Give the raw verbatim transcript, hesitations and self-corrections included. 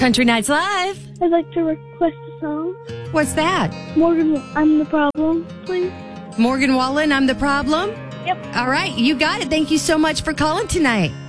Country Nights Live. I'd like to request a song. What's that? Morgan, I'm the problem, please. Morgan Wallen, I'm the problem? Yep. All right, you got it. Thank you so much for calling tonight.